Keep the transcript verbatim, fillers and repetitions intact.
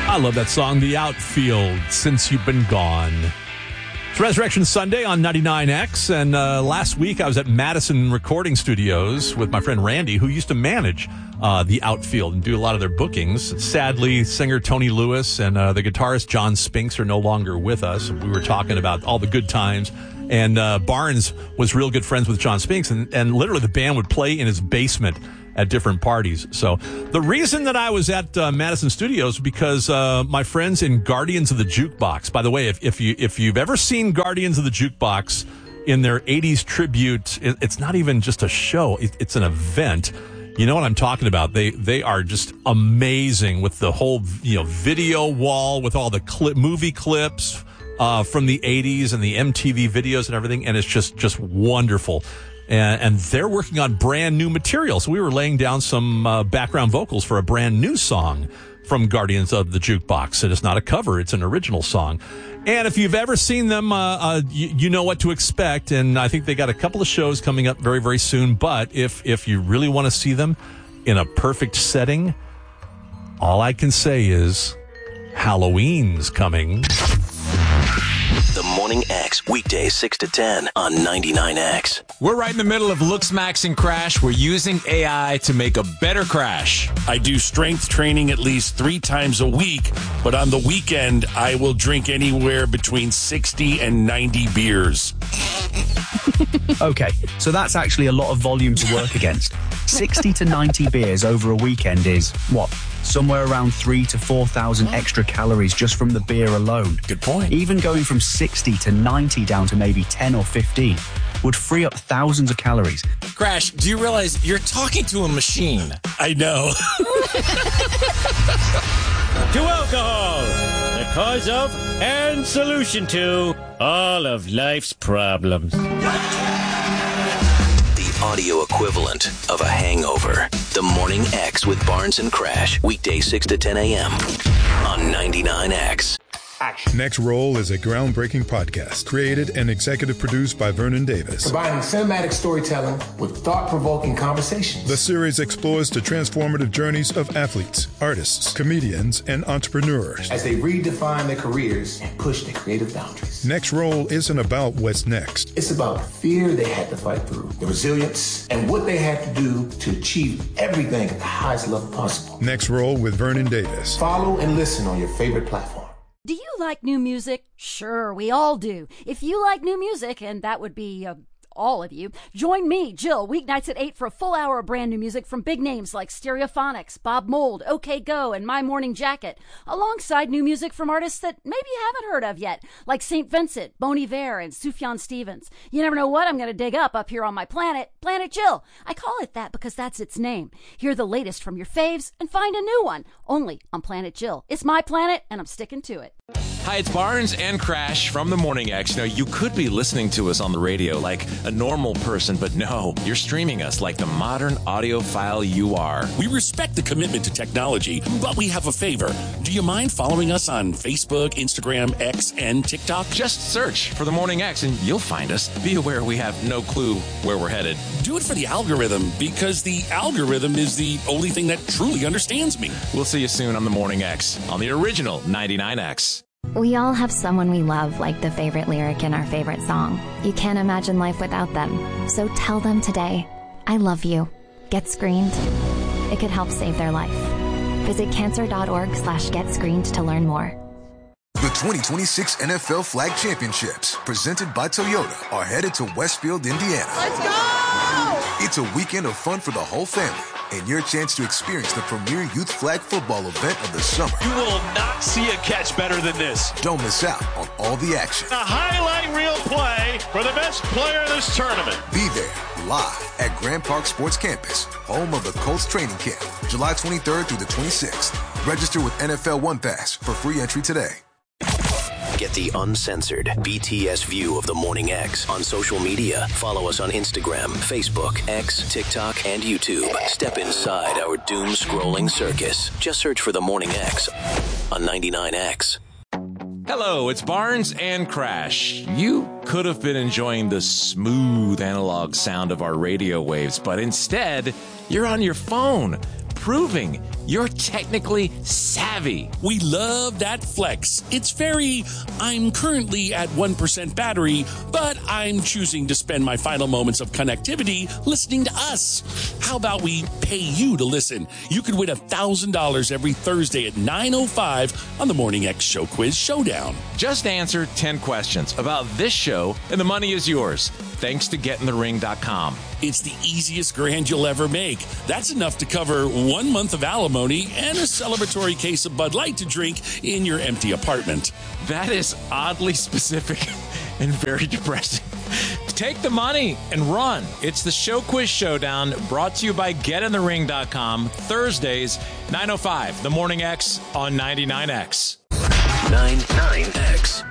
I love that song, The Outfield, Since You've Been Gone. It's Resurrection Sunday on ninety-nine X, and uh, last week I was at Madison Recording Studios with my friend Randy, who used to manage uh, The Outfield and do a lot of their bookings. Sadly, singer Tony Lewis and uh, the guitarist John Spinks are no longer with us. We were talking about all the good times, and uh, Barnes was real good friends with John Spinks, and, and literally the band would play in his basement at different parties. So the reason that I was at uh, Madison Studios because uh, my friends in Guardians of the Jukebox. By the way, if, if you if you've ever seen Guardians of the Jukebox in their eighties tribute, it, it's not even just a show; it, it's an event. You know what I'm talking about? They they are just amazing with the whole you know video wall with all the clip, movie clips uh, from the eighties and the M T V videos and everything, and it's just just wonderful. And, and they're working on brand new material. So we were laying down some uh, background vocals for a brand new song from Guardians of the Jukebox. And it's not a cover, it's an original song. And if you've ever seen them, uh, uh, you, you know what to expect. And I think they got a couple of shows coming up very, very soon. But if, if you really want to see them in a perfect setting, all I can say is Halloween's coming. The Morning X, weekdays six to ten on ninety-nine X. We're right in the middle of Looks, Max, and Crash. We're using A I to make a better Crash. I do strength training at least three times a week, but on the weekend, I will drink anywhere between sixty and ninety beers. Okay, so that's actually a lot of volume to work against. sixty to ninety beers over a weekend is, what, somewhere around three to four thousand extra calories just from the beer alone. Good point. Even going from sixty to ninety down to maybe ten or fifteen would free up thousands of calories. Crash, do you realize you're talking to a machine? I know. To alcohol, the cause of and solution to all of life's problems. The audio equivalent of a hangover. The Morning X with Barnes and Crash, weekdays six to ten a.m. on ninety-nine X. Action. Next Roll is a groundbreaking podcast created and executive produced by Vernon Davis. Combining cinematic storytelling with thought-provoking conversations. The series explores the transformative journeys of athletes, artists, comedians, and entrepreneurs as they redefine their careers and push their creative boundaries. Next Roll isn't about what's next. It's about the fear they had to fight through, the resilience, and what they had to do to achieve everything at the highest level possible. Next Roll with Vernon Davis. Follow and listen on your favorite platform. Do you like new music? Sure, we all do. If you like new music, and that would be uh, all of you, join me, Jill, weeknights at eight for a full hour of brand new music from big names like Stereophonics, Bob Mould, OK Go, and My Morning Jacket, alongside new music from artists that maybe you haven't heard of yet, like Saint Vincent, Bon Iver, and Sufjan Stevens. You never know what I'm going to dig up up here on my planet, Planet Jill. I call it that because that's its name. Hear the latest from your faves and find a new one, only on Planet Jill. It's my planet, and I'm sticking to it. Hi, it's Barnes and Crash from the Morning X. Now, you could be listening to us on the radio like a normal person, but no, you're streaming us like the modern audiophile you are. We respect the commitment to technology, but we have a favor. Do you mind following us on Facebook, Instagram, X, and TikTok? Just search for the Morning X and you'll find us. Be aware we have no clue where we're headed. Do it for the algorithm, because the algorithm is the only thing that truly understands me. We'll see you soon on the Morning X, on the original ninety-nine X. We all have someone we love like the favorite lyric in our favorite song. You can't imagine life without them. So tell them today, I love you. Get screened. It could help save their life. Visit cancer.org slash get screened to learn more. The twenty twenty-six N F L Flag Championships, presented by Toyota, are headed to Westfield, Indiana. Let's go! It's a weekend of fun for the whole family, and your chance to experience the premier youth flag football event of the summer. You will not see a catch better than this. Don't miss out on all the action. A highlight reel play for the best player in this tournament. Be there, live at Grand Park Sports Campus, home of the Colts training camp, July twenty-third through the twenty-sixth. Register with N F L One Pass for free entry today. Get the uncensored B T S view of the Morning X on social media. Follow us on Instagram, Facebook, X, TikTok, and YouTube. Step inside our doom-scrolling circus. Just search for the Morning X on ninety-nine X. Hello, it's Barnes and Crash. You could have been enjoying the smooth analog sound of our radio waves, but instead, you're on your phone, proving you're technically savvy. We love that flex. It's very, I'm currently at one percent battery, but I'm choosing to spend my final moments of connectivity listening to us. How about we pay you to listen? You could win one thousand dollars every Thursday at nine oh five on the Morning X Show Quiz Showdown. Just answer ten questions about this show, and the money is yours. Thanks to get in the ring dot com. It's the easiest grand you'll ever make. That's enough to cover one month of alimony and a celebratory case of Bud Light to drink in your empty apartment. That is oddly specific and very depressing. Take the money and run. It's the Show Quiz Showdown, brought to you by get in the ring dot com. Thursdays, nine oh five, The Morning X on ninety-nine X. ninety-nine X.